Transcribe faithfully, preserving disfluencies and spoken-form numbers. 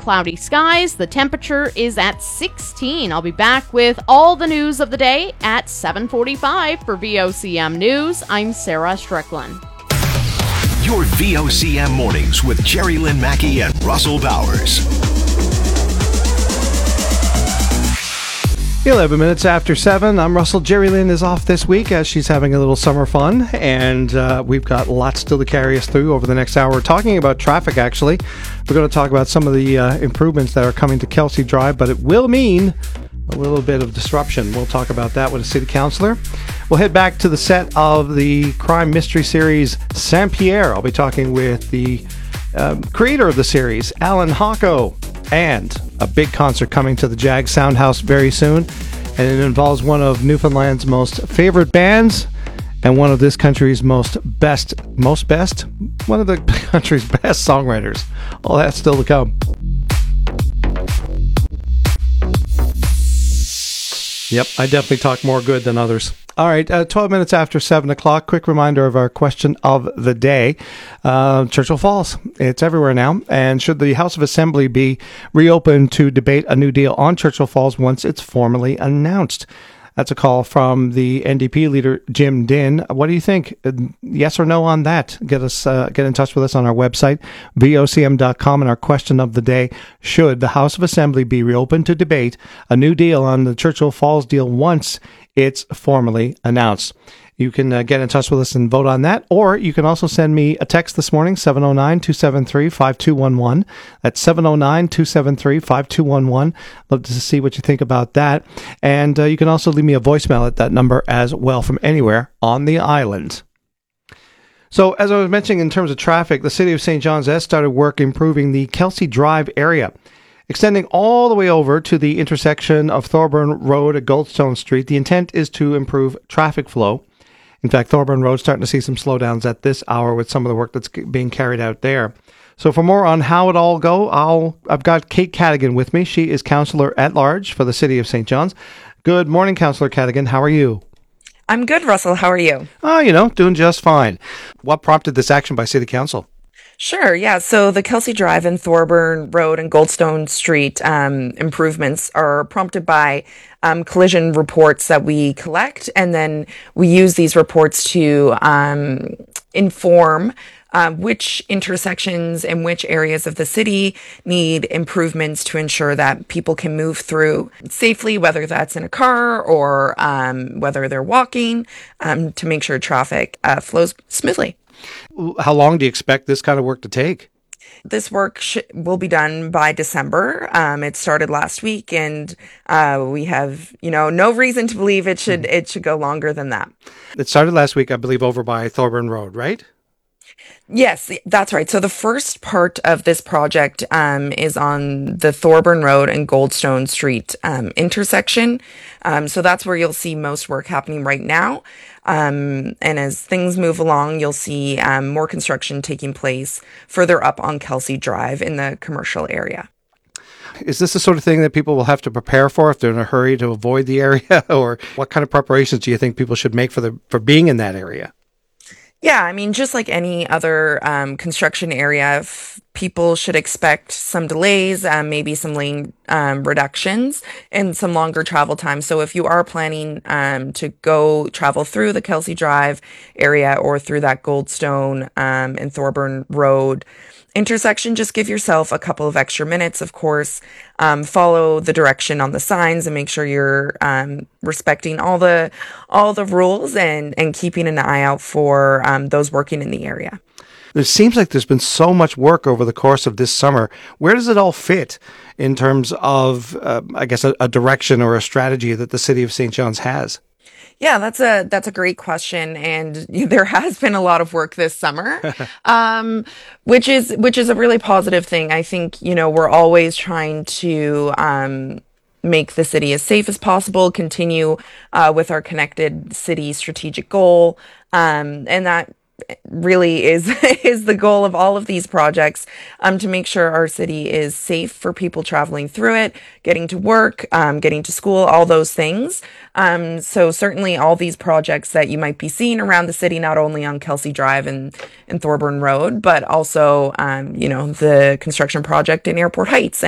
cloudy skies. The temperature is at sixteen. I'll be back with all the news of the day at seven forty-five for V O C M News. I'm Sarah Strickland. Your V O C M Mornings with Jerry Lynn Mackey and Russell Bowers. eleven minutes after seven. I'm Russell. Jerry Lynn is off this week as she's having a little summer fun, and uh, we've got lots still to carry us through over the next hour. We're talking about traffic, actually. We're going to talk about some of the uh, improvements that are coming to Kelsey Drive, but it will mean a little bit of disruption. We'll talk about that with a city councillor. We'll head back to the set of the crime mystery series Saint-Pierre. I'll be talking with the uh, creator of the series, Alan Hocko, and a big concert coming to the Jag Soundhouse very soon. And it involves one of Newfoundland's most favorite bands and one of this country's most best, most best, one of the country's best songwriters. All that's still to come. Yep, I definitely talk more good than others. All right, uh, twelve minutes after seven o'clock, quick reminder of our question of the day. Uh, Churchill Falls, it's everywhere now. And should the House of Assembly be reopened to debate a new deal on Churchill Falls once it's formally announced? That's a call from the N D P leader, Jim Dinn. What do you think? Yes or no on that? Get us, uh, get in touch with us on our website, V O C M dot com. And our question of the day, should the House of Assembly be reopened to debate a new deal on the Churchill Falls deal once it's formally announced? You can uh, get in touch with us and vote on that, or you can also send me a text this morning, seven oh nine, two seven three, five two one one. That's seven oh nine, two seven three, five two one one. Love to see what you think about that. And uh, you can also leave me a voicemail at that number as well from anywhere on the island. So, as I was mentioning in terms of traffic, the City of Saint John's has started work improving the Kelsey Drive area, extending all the way over to the intersection of Thorburn Road at Goldstone Street. The intent is to improve traffic flow. In fact, Thorburn Road's starting to see some slowdowns at this hour with some of the work that's being carried out there. So for more on how it all go, I'll, I've got Kate Cadigan with me. She is Councillor at Large for the City of Saint John's. Good morning, Councillor Cadigan. How are you? I'm good, Russell. How are you? Oh, you know, doing just fine. What prompted this action by City Council? Sure, yeah. So the Kelsey Drive and Thorburn Road and Goldstone Street um, improvements are prompted by um, collision reports that we collect, and then we use these reports to um, inform uh, which intersections and which areas of the city need improvements to ensure that people can move through safely, whether that's in a car or um, whether they're walking, um, to make sure traffic uh, flows smoothly. How long do you expect this kind of work to take? This work sh- will be done by December. Um, it started last week, and uh, we have, you know, no reason to believe it should it should go longer than that. It started last week, I believe, over by Thorburn Road, right? Yes, that's right. So the first part of this project um, is on the Thorburn Road and Goldstone Street um, intersection. Um, so that's where you'll see most work happening right now. Um, and as things move along, you'll see um, more construction taking place further up on Kelsey Drive in the commercial area. Is this the sort of thing that people will have to prepare for if they're in a hurry to avoid the area? Or what kind of preparations do you think people should make for the for being in that area? Yeah, I mean, just like any other um, construction area, f- people should expect some delays, um, maybe some lane um, reductions, and some longer travel time. So if you are planning um, to go travel through the Kelsey Drive area or through that Goldstone um, and Thorburn Road intersection, just give yourself a couple of extra minutes, of course. Um, follow the direction on the signs and make sure you're um, respecting all the all the rules and, and keeping an eye out for um, those working in the area. It seems like there's been so much work over the course of this summer. Where does it all fit in terms of, uh, I guess, a, a direction or a strategy that the City of Saint John's has? Yeah, that's a that's a great question, and there has been a lot of work this summer, um, which is which is a really positive thing. I think, you know, we're always trying to um, make the city as safe as possible, continue uh, with our connected city strategic goal, um, and that really is is the goal of all of these projects, um, to make sure our city is safe for people traveling through it, getting to work, um, getting to school, all those things. Um, so certainly all these projects that you might be seeing around the city, not only on Kelsey Drive and, and Thorburn Road, but also, um, you know, the construction project in Airport Heights